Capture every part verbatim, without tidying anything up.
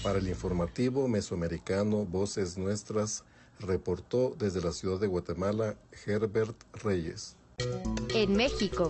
Para el informativo mesoamericano Voces Nuestras, reportó desde la ciudad de Guatemala Herbert Reyes. En México.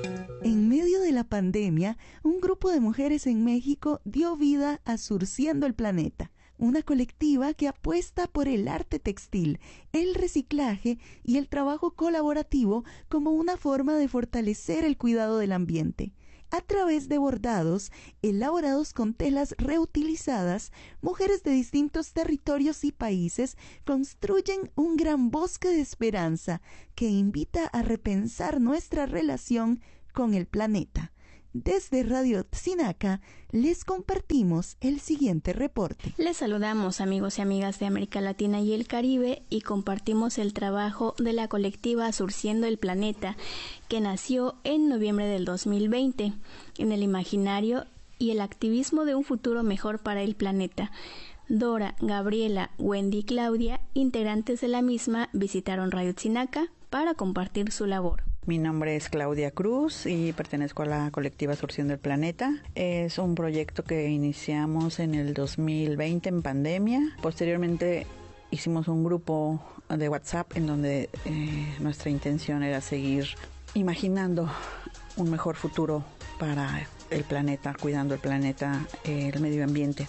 En medio de la pandemia, un grupo de mujeres en México dio vida a Surciendo el Planeta, una colectiva que apuesta por el arte textil, el reciclaje y el trabajo colaborativo como una forma de fortalecer el cuidado del ambiente. A través de bordados elaborados con telas reutilizadas, mujeres de distintos territorios y países construyen un gran bosque de esperanza que invita a repensar nuestra relación con el planeta. Desde Radio Tzinaca les compartimos el siguiente reporte. Les saludamos, amigos y amigas de América Latina y el Caribe, y compartimos el trabajo de la colectiva Surciendo el Planeta, que nació en noviembre del dos mil veinte, en el imaginario y el activismo de un futuro mejor para el planeta. Dora, Gabriela, Wendy y Claudia, integrantes de la misma, visitaron Radio Tzinaca para compartir su labor. Mi nombre es Claudia Cruz y pertenezco a la colectiva Surciendo el Planeta. Es un proyecto que iniciamos en el dos mil veinte en pandemia. Posteriormente hicimos un grupo de WhatsApp en donde eh, nuestra intención era seguir imaginando un mejor futuro para el planeta, cuidando el planeta, eh, el medio ambiente.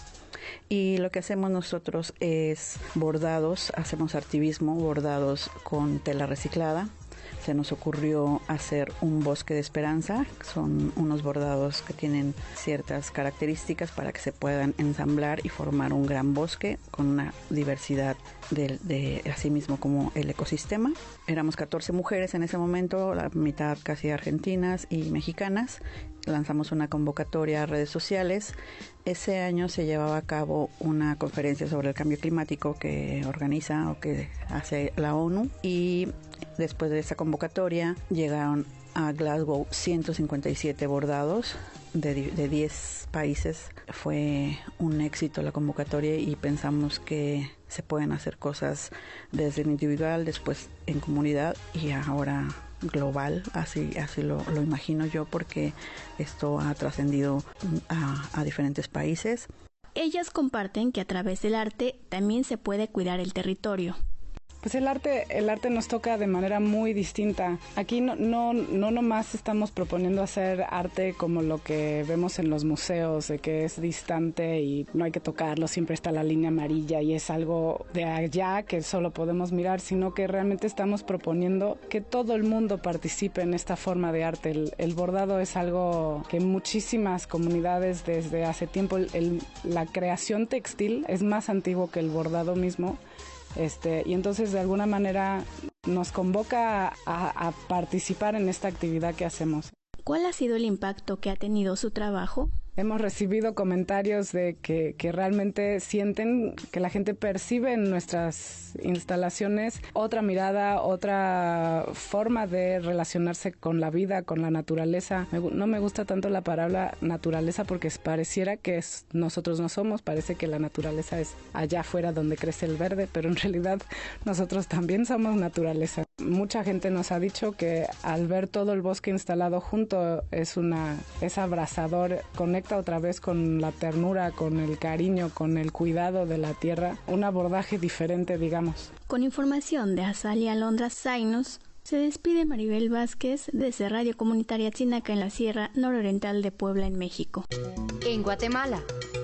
Y lo que hacemos nosotros es bordados, hacemos activismo, bordados con tela reciclada. Se nos ocurrió hacer un bosque de esperanza. Son unos bordados que tienen ciertas características para que se puedan ensamblar y formar un gran bosque con una diversidad de, de así mismo como el ecosistema. Éramos catorce mujeres en ese momento, la mitad casi argentinas y mexicanas. Lanzamos una convocatoria a redes sociales. Ese año se llevaba a cabo una conferencia sobre el cambio climático que organiza o que hace la ONU, y después de esa convocatoria llegaron a Glasgow ciento cincuenta y siete bordados de, de diez países. Fue un éxito la convocatoria y pensamos que se pueden hacer cosas desde el individual, después en comunidad y ahora global, así así lo, lo imagino yo, porque esto ha trascendido a, a diferentes países. Ellas comparten que a través del arte también se puede cuidar el territorio. Pues el arte, el arte nos toca de manera muy distinta. Aquí no, no, no nomás estamos proponiendo hacer arte como lo que vemos en los museos, de que es distante y no hay que tocarlo, siempre está la línea amarilla y es algo de allá que solo podemos mirar, sino que realmente estamos proponiendo que todo el mundo participe en esta forma de arte. El, el bordado es algo que muchísimas comunidades desde hace tiempo, el, el, la creación textil es más antiguo que el bordado mismo. Este, y entonces de alguna manera nos convoca a, a participar en esta actividad que hacemos. ¿Cuál ha sido el impacto que ha tenido su trabajo? Hemos recibido comentarios de que, que realmente sienten que la gente percibe en nuestras instalaciones otra mirada, otra forma de relacionarse con la vida, con la naturaleza. Me, no me gusta tanto la palabra naturaleza porque pareciera que es, nosotros no somos, parece que la naturaleza es allá afuera donde crece el verde, pero en realidad nosotros también somos naturaleza. Mucha gente nos ha dicho que al ver todo el bosque instalado junto es una es abrazador, conecta otra vez con la ternura, con el cariño, con el cuidado de la tierra, un abordaje diferente, digamos. Con información de Azalea Alondra Zainos, se despide Maribel Vázquez desde Radio Comunitaria Tzinaca en la Sierra Nororiental de Puebla, en México. En Guatemala.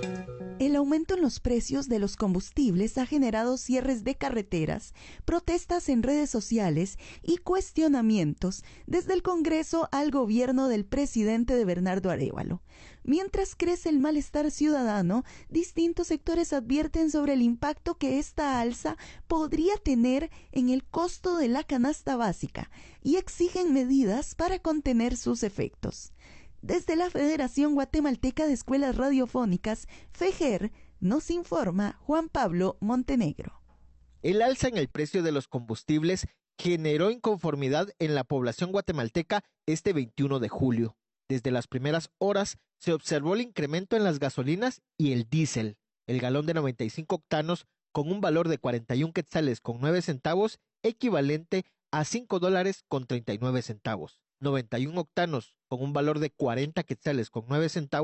El aumento en los precios de los combustibles ha generado cierres de carreteras, protestas en redes sociales y cuestionamientos desde el Congreso al gobierno del presidente de Bernardo Arévalo. Mientras crece el malestar ciudadano, distintos sectores advierten sobre el impacto que esta alza podría tener en el costo de la canasta básica y exigen medidas para contener sus efectos. Desde la Federación Guatemalteca de Escuelas Radiofónicas, FEGER, nos informa Juan Pablo Montenegro. El alza en el precio de los combustibles generó inconformidad en la población guatemalteca este veintiuno de julio. Desde las primeras horas se observó el incremento en las gasolinas y el diésel. El galón de noventa y cinco octanos con un valor de cuarenta y un quetzales con nueve centavos, equivalente a cinco dólares con treinta y nueve centavos. noventa y un octanos con un valor de cuarenta quetzales con nueve centavos,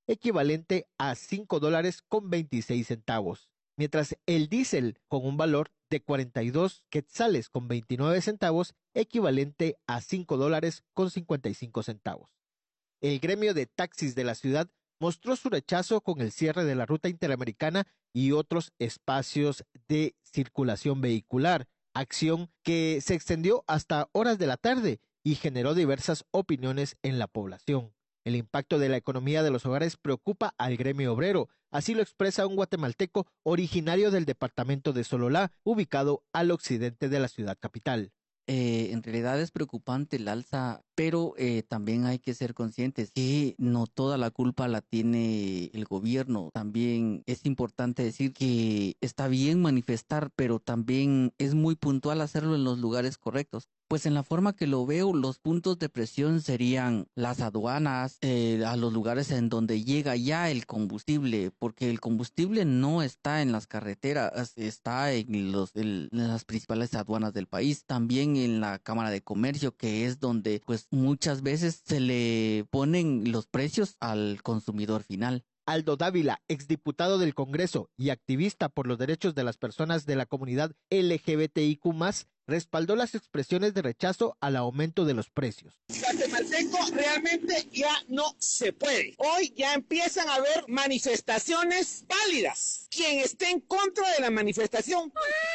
equivalente a cinco dólares con veintiséis centavos, mientras el diésel con un valor de cuarenta y dos quetzales con veintinueve centavos, equivalente a cinco dólares con cincuenta y cinco centavos. El gremio de taxis de la ciudad mostró su rechazo con el cierre de la ruta interamericana y otros espacios de circulación vehicular, acción que se extendió hasta horas de la tarde y generó diversas opiniones en la población. El impacto de la economía de los hogares preocupa al gremio obrero, así lo expresa un guatemalteco originario del departamento de Sololá, ubicado al occidente de la ciudad capital. Eh, en realidad es preocupante el alza, pero eh, también hay que ser conscientes que no toda la culpa la tiene el gobierno. También es importante decir que está bien manifestar, pero también es muy puntual hacerlo en los lugares correctos. Pues en la forma que lo veo, los puntos de presión serían las aduanas, eh, a los lugares en donde llega ya el combustible, porque el combustible no está en las carreteras, está en, los, en las principales aduanas del país, también en la Cámara de Comercio, que es donde pues muchas veces se le ponen los precios al consumidor final. Aldo Dávila, exdiputado del Congreso y activista por los derechos de las personas de la comunidad L G B T I Q más, respaldó las expresiones de rechazo al aumento de los precios. Guatemalteco realmente ya no se puede. Hoy ya empiezan a haber manifestaciones válidas. Quien esté en contra de la manifestación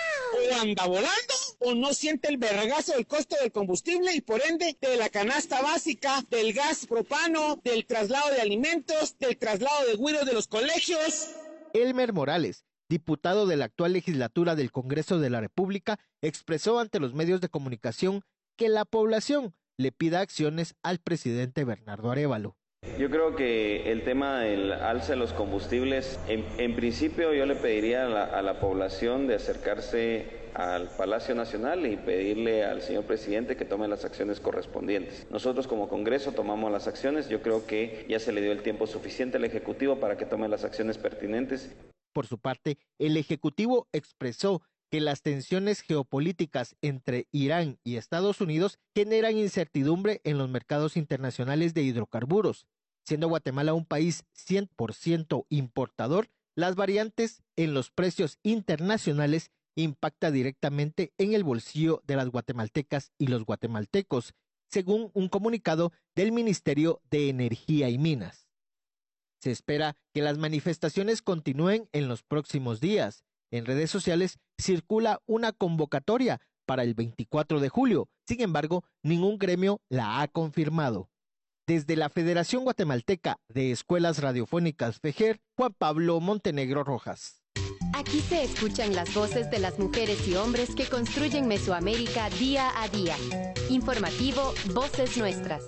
o anda volando o no siente el vergazo del costo del combustible y por ende de la canasta básica, del gas propano, del traslado de alimentos, del traslado de güiros de los colegios. Elmer Morales, diputado de la actual legislatura del Congreso de la República, expresó ante los medios de comunicación que la población le pida acciones al presidente Bernardo Arévalo. Yo creo que el tema del alza de los combustibles, en, en principio yo le pediría a la, a la población de acercarse al Palacio Nacional y pedirle al señor presidente que tome las acciones correspondientes. Nosotros como Congreso tomamos las acciones, yo creo que ya se le dio el tiempo suficiente al Ejecutivo para que tome las acciones pertinentes. Por su parte, el Ejecutivo expresó que las tensiones geopolíticas entre Irán y Estados Unidos generan incertidumbre en los mercados internacionales de hidrocarburos. Siendo Guatemala un país cien por ciento importador, las variantes en los precios internacionales impacta directamente en el bolsillo de las guatemaltecas y los guatemaltecos, según un comunicado del Ministerio de Energía y Minas. Se espera que las manifestaciones continúen en los próximos días. En redes sociales circula una convocatoria para el veinticuatro de julio. Sin embargo, ningún gremio la ha confirmado. Desde la Federación Guatemalteca de Escuelas Radiofónicas FEGER, Juan Pablo Montenegro Rojas. Aquí se escuchan las voces de las mujeres y hombres que construyen Mesoamérica día a día. Informativo Voces Nuestras.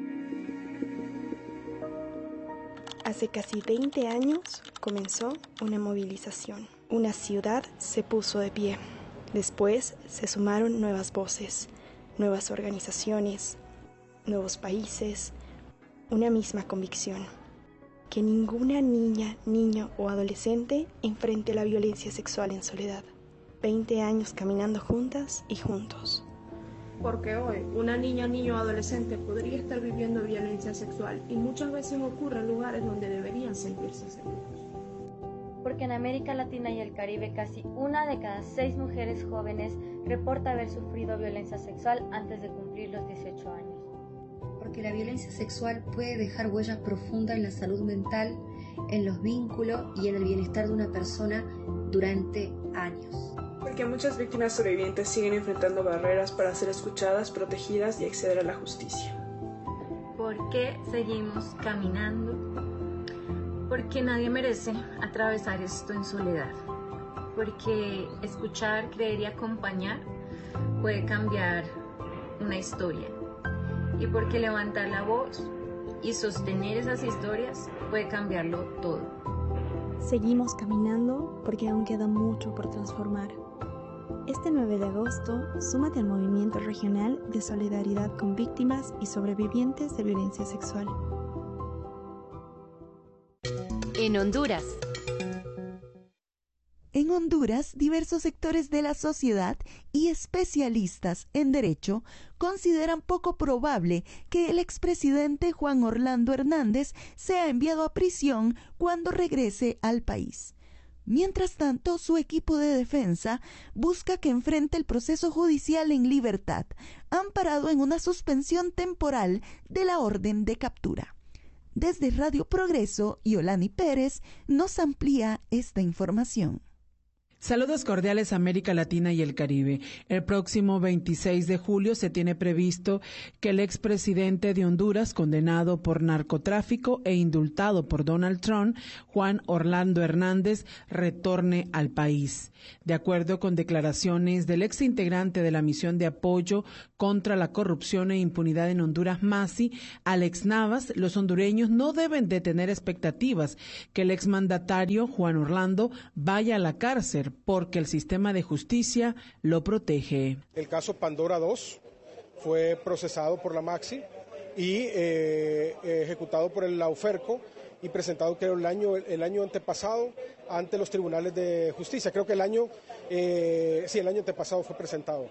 Hace casi veinte años comenzó una movilización. Una ciudad se puso de pie. Después se sumaron nuevas voces, nuevas organizaciones, nuevos países, una misma convicción. Que ninguna niña, niño o adolescente enfrente la violencia sexual en soledad. veinte años caminando juntas y juntos. Porque hoy una niña, niño o adolescente podría estar viviendo violencia sexual y muchas veces ocurre en lugares donde deberían sentirse seguros. Porque en América Latina y el Caribe casi una de cada seis mujeres jóvenes reporta haber sufrido violencia sexual antes de cumplir los dieciocho años. Porque la violencia sexual puede dejar huellas profundas en la salud mental, en los vínculos y en el bienestar de una persona durante años. Porque muchas víctimas sobrevivientes siguen enfrentando barreras para ser escuchadas, protegidas y acceder a la justicia. ¿Por qué seguimos caminando? Porque nadie merece atravesar esto en soledad. Porque escuchar, creer y acompañar puede cambiar una historia. Y porque levantar la voz y sostener esas historias puede cambiarlo todo. Seguimos caminando porque aún queda mucho por transformar. Este nueve de agosto, súmate al movimiento regional de solidaridad con víctimas y sobrevivientes de violencia sexual. En Honduras. En Honduras, diversos sectores de la sociedad y especialistas en derecho consideran poco probable que el expresidente Juan Orlando Hernández sea enviado a prisión cuando regrese al país. Mientras tanto, su equipo de defensa busca que enfrente el proceso judicial en libertad, amparado en una suspensión temporal de la orden de captura. Desde Radio Progreso, Yolani Pérez nos amplía esta información. Saludos cordiales a América Latina y el Caribe. El próximo veintiséis de julio se tiene previsto que el expresidente de Honduras, condenado por narcotráfico e indultado por Donald Trump, Juan Orlando Hernández, retorne al país. De acuerdo con declaraciones del ex integrante de la misión de apoyo contra la corrupción e impunidad en Honduras, MASI, Alex Navas, los hondureños no deben de tener expectativas que el exmandatario Juan Orlando vaya a la cárcel, porque el sistema de justicia lo protege. El caso Pandora dos fue procesado por la MAXI y eh, ejecutado por el Lauferco y presentado creo el año el año antepasado ante los tribunales de justicia. Creo que el año eh, sí el año antepasado fue presentado.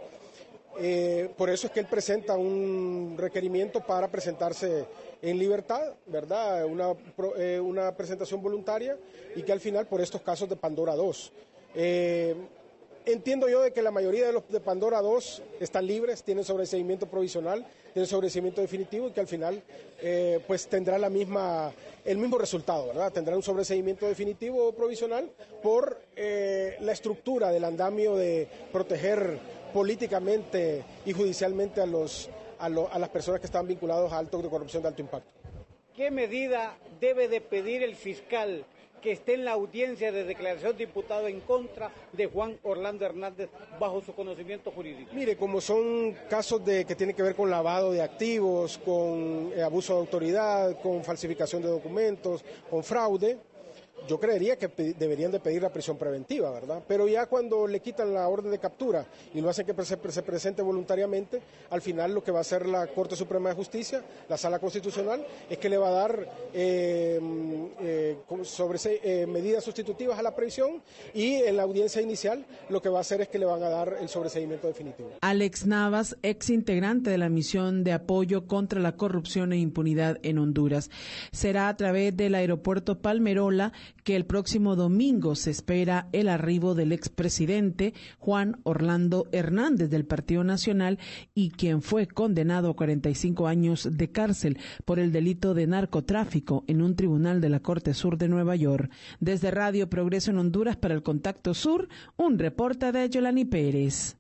Eh, por eso es que él presenta un requerimiento para presentarse en libertad, ¿verdad? Una, eh, una presentación voluntaria y que al final por estos casos de Pandora dos. Eh, entiendo yo de que la mayoría de los de Pandora dos están libres, tienen sobreseimiento provisional, tienen sobreseimiento definitivo y que al final eh, pues tendrá la misma, el mismo resultado, ¿verdad? Tendrá un sobreseimiento definitivo o provisional por eh, la estructura del andamio de proteger políticamente y judicialmente a, los, a, lo, a las personas que están vinculadas a actos de corrupción de alto impacto. ¿Qué medida debe de pedir el fiscal que esté en la audiencia de declaración de imputado en contra de Juan Orlando Hernández bajo su conocimiento jurídico? Mire, como son casos de que tienen que ver con lavado de activos, con eh, abuso de autoridad, con falsificación de documentos, con fraude, yo creería que deberían de pedir la prisión preventiva, ¿verdad? Pero ya cuando le quitan la orden de captura y lo hacen que se, se presente voluntariamente, al final lo que va a hacer la Corte Suprema de Justicia, la Sala Constitucional, es que le va a dar eh, eh, sobre, eh, medidas sustitutivas a la prisión y en la audiencia inicial lo que va a hacer es que le van a dar el sobreseimiento definitivo. Alex Navas, ex integrante de la misión de apoyo contra la corrupción e impunidad en Honduras. Será a través del aeropuerto Palmerola que el próximo domingo se espera el arribo del expresidente Juan Orlando Hernández del Partido Nacional y quien fue condenado a cuarenta y cinco años de cárcel por el delito de narcotráfico en un tribunal de la Corte Sur de Nueva York. Desde Radio Progreso en Honduras para el Contacto Sur, un reporte de Yolani Pérez.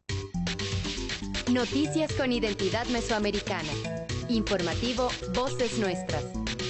Noticias con identidad mesoamericana. Informativo Voces Nuestras.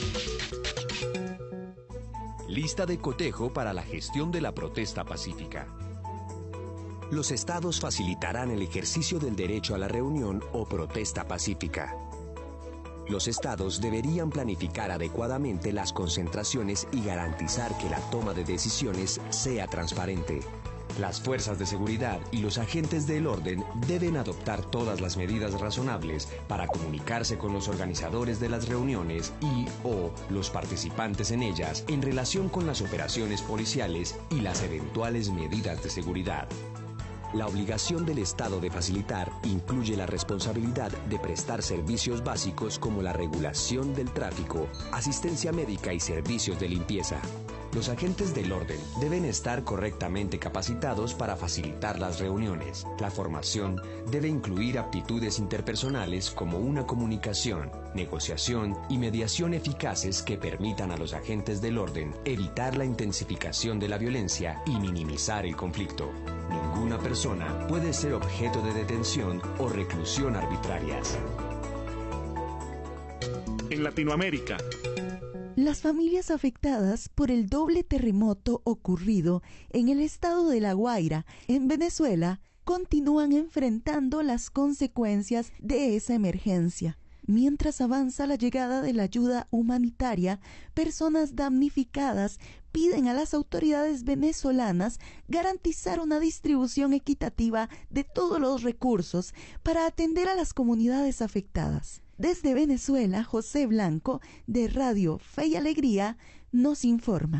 Lista de cotejo para la gestión de la protesta pacífica. Los estados facilitarán el ejercicio del derecho a la reunión o protesta pacífica. Los estados deberían planificar adecuadamente las concentraciones y garantizar que la toma de decisiones sea transparente. Las fuerzas de seguridad y los agentes del orden deben adoptar todas las medidas razonables para comunicarse con los organizadores de las reuniones y o los participantes en ellas en relación con las operaciones policiales y las eventuales medidas de seguridad. La obligación del Estado de facilitar incluye la responsabilidad de prestar servicios básicos como la regulación del tráfico, asistencia médica y servicios de limpieza. Los agentes del orden deben estar correctamente capacitados para facilitar las reuniones. La formación debe incluir aptitudes interpersonales como una comunicación, negociación y mediación eficaces que permitan a los agentes del orden evitar la intensificación de la violencia y minimizar el conflicto. Ninguna persona puede ser objeto de detención o reclusión arbitrarias. En Latinoamérica, las familias afectadas por el doble terremoto ocurrido en el estado de La Guaira, en Venezuela, continúan enfrentando las consecuencias de esa emergencia. Mientras avanza la llegada de la ayuda humanitaria, personas damnificadas piden a las autoridades venezolanas garantizar una distribución equitativa de todos los recursos para atender a las comunidades afectadas. Desde Venezuela, José Blanco, de Radio Fe y Alegría, nos informa.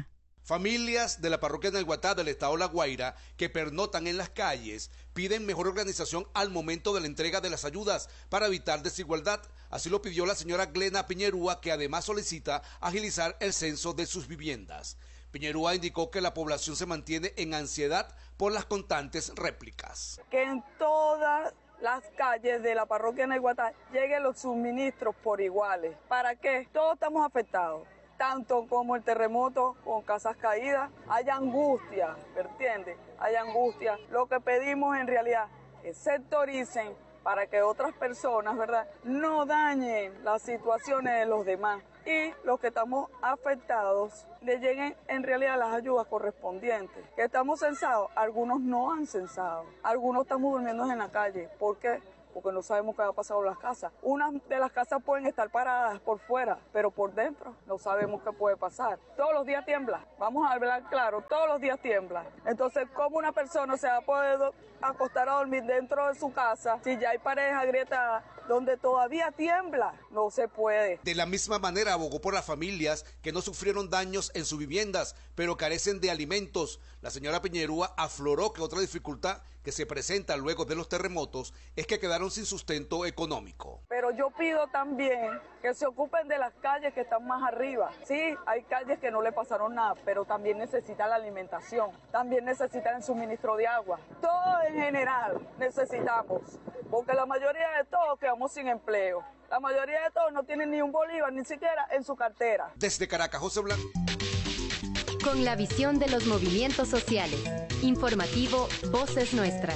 Familias de la parroquia Naiguatá del estado La Guaira que pernotan en las calles piden mejor organización al momento de la entrega de las ayudas para evitar desigualdad. Así lo pidió la señora Glena Piñerúa, que además solicita agilizar el censo de sus viviendas. Piñerúa indicó que la población se mantiene en ansiedad por las constantes réplicas. Que en todas las calles de la parroquia Naiguatá lleguen los suministros por iguales. ¿Para qué? Todos estamos afectados. Tanto como el terremoto con casas caídas, hay angustia, ¿me entiendes? Hay angustia. Lo que pedimos en realidad es sectoricen para que otras personas, ¿verdad?, no dañen las situaciones de los demás y los que estamos afectados le lleguen en realidad las ayudas correspondientes. Que estamos censados, algunos no han censado, algunos estamos durmiendo en la calle. ¿Por qué? Porque no sabemos qué va a pasar con las casas. Unas de las casas pueden estar paradas por fuera, pero por dentro no sabemos qué puede pasar. Todos los días tiembla, vamos a hablar claro, todos los días tiembla. Entonces, ¿cómo una persona se va a poder do- acostar a dormir dentro de su casa si ya hay paredes agrietadas donde todavía tiembla? No se puede. De la misma manera abogó por las familias que no sufrieron daños en sus viviendas, pero carecen de alimentos. La señora Piñerúa afloró que otra dificultad que se presenta luego de los terremotos es que quedaron sin sustento económico. Pero yo pido también que se ocupen de las calles que están más arriba. Sí, hay calles que no le pasaron nada, pero también necesitan la alimentación, también necesitan el suministro de agua. Todo en general necesitamos, porque la mayoría de todos quedamos sin empleo. La mayoría de todos no tienen ni un bolívar, ni siquiera en su cartera. Desde Caracas, José Blanco. Con la visión de los movimientos sociales. Informativo Voces Nuestras.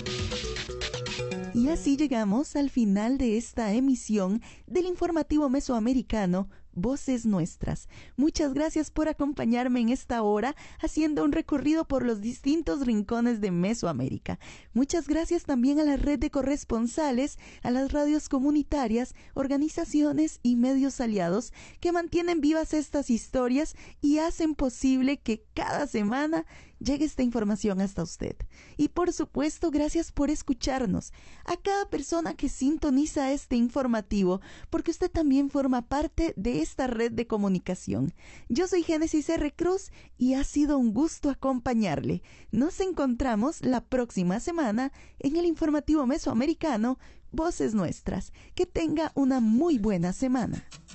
Y así llegamos al final de esta emisión del informativo mesoamericano Voces Nuestras. Muchas gracias por acompañarme en esta hora haciendo un recorrido por los distintos rincones de Mesoamérica. Muchas gracias también a la red de corresponsales, a las radios comunitarias, organizaciones y medios aliados que mantienen vivas estas historias y hacen posible que cada semana llegue esta información hasta usted. Y por supuesto, gracias por escucharnos. A cada persona que sintoniza este informativo, porque usted también forma parte de esta red de comunicación. Yo soy Génesis R. Cruz y ha sido un gusto acompañarle. Nos encontramos la próxima semana en el informativo mesoamericano Voces Nuestras. Que tenga una muy buena semana.